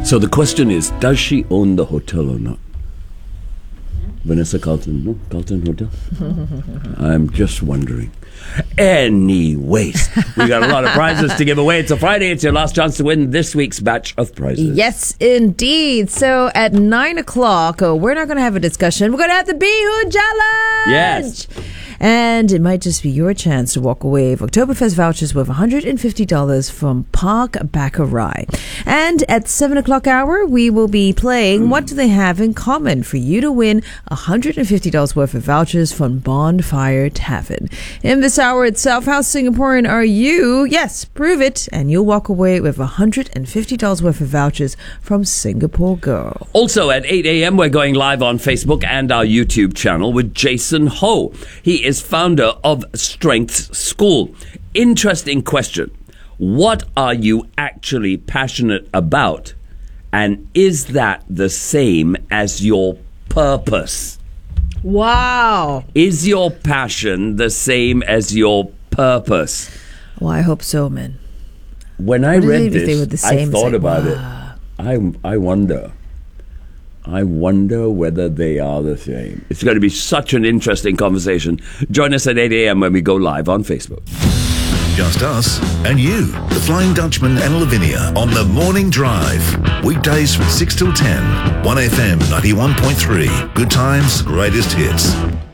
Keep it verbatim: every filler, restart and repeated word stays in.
So the question is, does she own the hotel or not? Vanessa Carlton, no? Carlton Hotel? I'm just wondering. Anyways, we got a lot of prizes to give away. It's a Friday. It's your last chance to win this week's batch of prizes. Yes, indeed. So at nine o'clock, oh, we're not going to have a discussion. We're going to have the Bihu Challenge. Yes. And it might just be your chance to walk away with Oktoberfest vouchers worth one hundred fifty dollars from Park Baccarat. And at seven o'clock hour, we will be playing What Do They Have in Common for you to win one hundred fifty dollars worth of vouchers from Bonfire Tavern. In this hour itself, how Singaporean are you? Yes, prove it, and you'll walk away with one hundred fifty dollars worth of vouchers from Singapore Girl. Also at eight a.m., we're going live on Facebook and our YouTube channel with Jason Ho. He is founder of Strengths School. Interesting question. What are you actually passionate about? And is that the same as your purpose? Wow. Is your passion the same as your purpose? Well, I hope so, man. When I What did read they- they were this, the I same, thought it's like, about wow. it. I, I wonder. I wonder whether they are the same. It's going to be such an interesting conversation. Join us at eight a.m. when we go live on Facebook. Just us and you, the Flying Dutchman and Lavinia on the Morning Drive. Weekdays from six till ten. one F M ninety-one point three. Good times, greatest hits.